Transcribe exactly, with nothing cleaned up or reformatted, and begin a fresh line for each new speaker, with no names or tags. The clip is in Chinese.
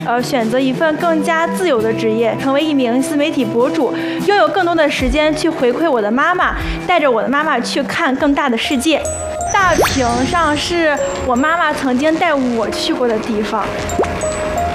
呃，选择一份更加自由的职业，成为一名自媒体博主，拥有更多的时间去回馈我的妈妈，带着我的妈妈去看更大的世界。大坪上是我妈妈曾经带我去过的地方。